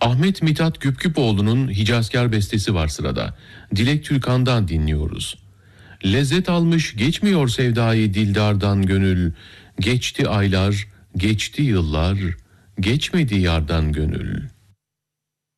Ahmet Mithat Güpküpoğlu'nun Hicazkar bestesi var sırada. Dilek Türkan'dan dinliyoruz. Lezzet almış geçmiyor sevdayı dildardan gönül. Geçti aylar, geçti yıllar, geçmedi yardan gönül.